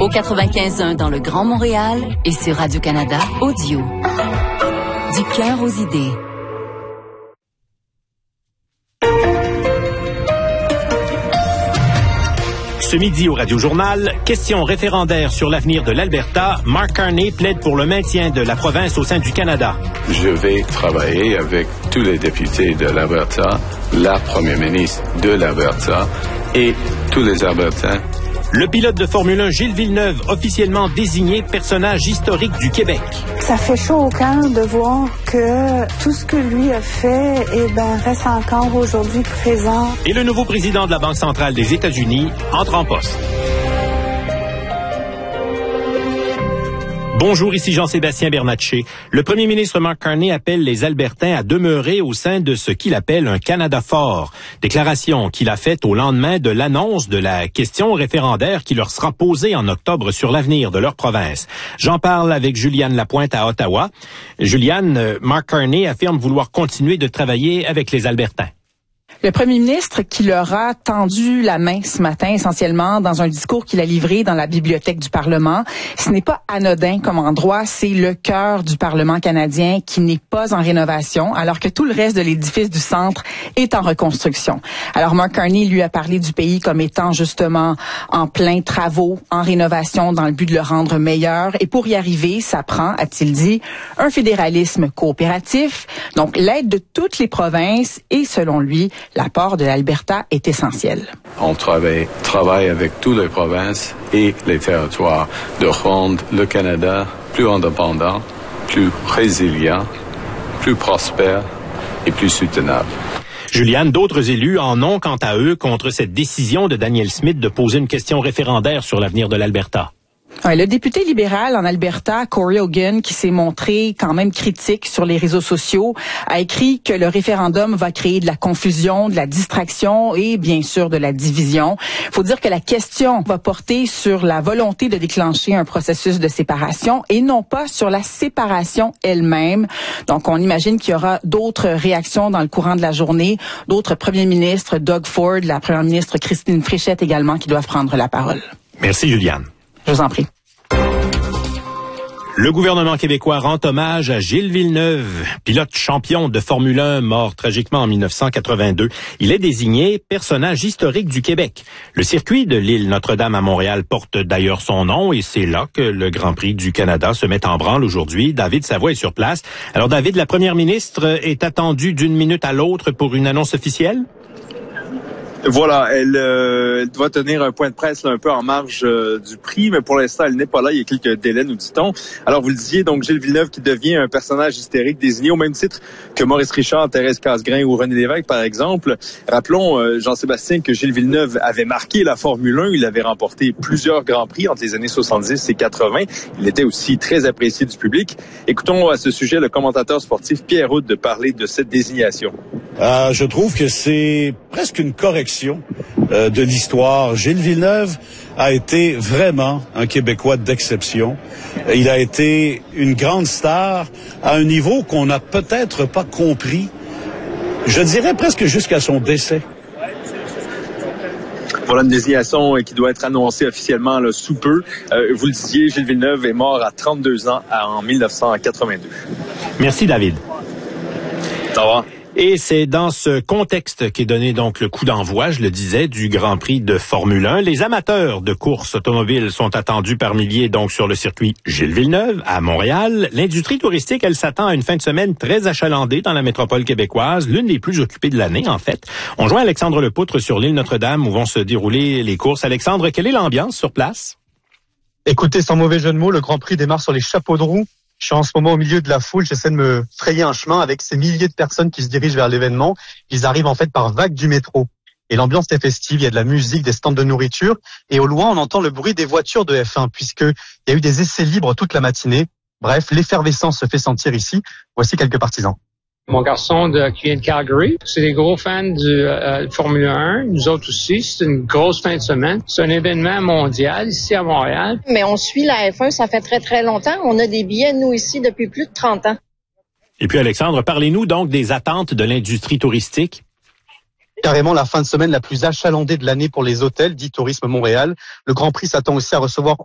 Au 95.1 dans le Grand Montréal et sur Radio-Canada Audio. Du cœur aux idées. Ce midi au Radio-Journal, question référendaire sur l'avenir de l'Alberta. Mark Carney plaide pour le maintien de la province au sein du Canada. Je vais travailler avec tous les députés de l'Alberta, la première ministre de l'Alberta et tous les Albertains. Le pilote de Formule 1, Gilles Villeneuve, officiellement désigné personnage historique du Québec. Ça fait chaud au cœur de voir que tout ce que lui a fait, reste encore aujourd'hui présent. Et le nouveau président de la Banque centrale des États-Unis entre en poste. Bonjour, ici Jean-Sébastien Bernatchez. Le premier ministre Mark Carney appelle les Albertains à demeurer au sein de ce qu'il appelle un Canada fort. Déclaration qu'il a faite au lendemain de l'annonce de la question référendaire qui leur sera posée en octobre sur l'avenir de leur province. J'en parle avec Juliane Lapointe à Ottawa. Juliane, Mark Carney affirme vouloir continuer de travailler avec les Albertains. Le premier ministre qui leur a tendu la main ce matin, essentiellement dans un discours qu'il a livré dans la bibliothèque du Parlement, ce n'est pas anodin comme endroit, c'est le cœur du Parlement canadien qui n'est pas en rénovation, alors que tout le reste de l'édifice du centre est en reconstruction. Alors Mark Carney lui a parlé du pays comme étant justement en plein travaux, en rénovation dans le but de le rendre meilleur. Et pour y arriver, ça prend, a-t-il dit, un fédéralisme coopératif, donc l'aide de toutes les provinces et selon lui, l'apport de l'Alberta est essentiel. On travaille avec toutes les provinces et les territoires de rendre le Canada plus indépendant, plus résilient, plus prospère et plus soutenable. Juliane, d'autres élus en ont quant à eux contre cette décision de Danielle Smith de poser une question référendaire sur l'avenir de l'Alberta. Ouais, le député libéral en Alberta, Corey Hogan, qui s'est montré quand même critique sur les réseaux sociaux, a écrit que le référendum va créer de la confusion, de la distraction et bien sûr de la division. Il faut dire que la question va porter sur la volonté de déclencher un processus de séparation et non pas sur la séparation elle-même. Donc on imagine qu'il y aura d'autres réactions dans le courant de la journée, d'autres premiers ministres, Doug Ford, la première ministre Christine Fréchette également, qui doivent prendre la parole. Merci Juliane. Je vous en prie. Le gouvernement québécois rend hommage à Gilles Villeneuve, pilote champion de Formule 1, mort tragiquement en 1982. Il est désigné personnage historique du Québec. Le circuit de l'île Notre-Dame à Montréal porte d'ailleurs son nom et c'est là que le Grand Prix du Canada se met en branle aujourd'hui. David Savoie est sur place. Alors David, la première ministre est attendue d'une minute à l'autre pour une annonce officielle? Voilà, elle doit tenir un point de presse là, un peu en marge du prix, mais pour l'instant, elle n'est pas là. Il y a quelques délais, nous dit-on. Alors, vous le disiez, donc Gilles Villeneuve qui devient un personnage hystérique désigné au même titre que Maurice Richard, Thérèse Casgrain ou René Lévesque, par exemple. Rappelons, Jean-Sébastien, que Gilles Villeneuve avait marqué la Formule 1. Il avait remporté plusieurs Grands Prix entre les années 70 et 80. Il était aussi très apprécié du public. Écoutons à ce sujet le commentateur sportif Pierre Houde de parler de cette désignation. Je trouve que c'est presque une correction de l'histoire. Gilles Villeneuve a été vraiment un Québécois d'exception. Il a été une grande star à un niveau qu'on n'a peut-être pas compris, je dirais presque jusqu'à son décès. Voilà une désignation qui doit être annoncée officiellement là, sous peu. Vous le disiez, Gilles Villeneuve est mort à 32 ans en 1982. Merci David. Au revoir. Et c'est dans ce contexte qu'est donné donc le coup d'envoi, je le disais, du Grand Prix de Formule 1. Les amateurs de course automobile sont attendus par milliers donc sur le circuit Gilles Villeneuve à Montréal. L'industrie touristique, elle s'attend à une fin de semaine très achalandée dans la métropole québécoise, l'une des plus occupées de l'année en fait. On joint Alexandre Lepoutre sur l'île Notre-Dame où vont se dérouler les courses. Alexandre, quelle est l'ambiance sur place? Écoutez, sans mauvais jeu de mots, le Grand Prix démarre sur les chapeaux de roue. Je suis en ce moment au milieu de la foule, j'essaie de me frayer un chemin avec ces milliers de personnes qui se dirigent vers l'événement. Ils arrivent en fait par vagues du métro. Et l'ambiance est festive, il y a de la musique, des stands de nourriture. Et au loin, on entend le bruit des voitures de F1, puisqu'il y a eu des essais libres toute la matinée. Bref, l'effervescence se fait sentir ici. Voici quelques partisans. Mon garçon qui vient de Calgary, c'est des gros fans du Formule 1. Nous autres aussi, c'est une grosse fin de semaine. C'est un événement mondial ici à Montréal. Mais on suit la F1, ça fait très, très longtemps. On a des billets, nous, ici, depuis plus de 30 ans. Et puis, Alexandre, parlez-nous donc des attentes de l'industrie touristique. Carrément la fin de semaine la plus achalandée de l'année pour les hôtels, dit Tourisme Montréal. Le Grand Prix s'attend aussi à recevoir